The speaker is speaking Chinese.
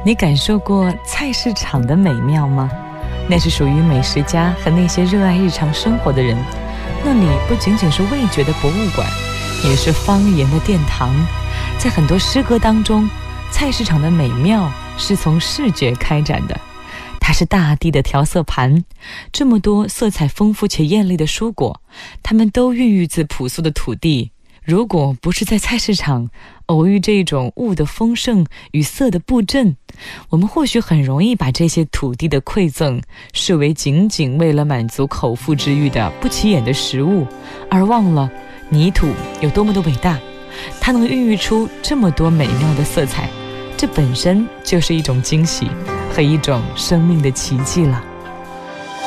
你感受过菜市场的美妙吗？那是属于美食家和那些热爱日常生活的人。那里不仅仅是味觉的博物馆，也是方言的殿堂。在很多诗歌当中，菜市场的美妙是从视觉开展的。它是大地的调色盘，这么多色彩丰富且艳丽的蔬果，它们都孕育自朴素的土地。如果不是在菜市场偶遇这种物的丰盛与色的布阵，我们或许很容易把这些土地的馈赠视为仅仅为了满足口腹之欲的不起眼的食物，而忘了泥土有多么的伟大，它能孕育出这么多美妙的色彩，这本身就是一种惊喜和一种生命的奇迹了。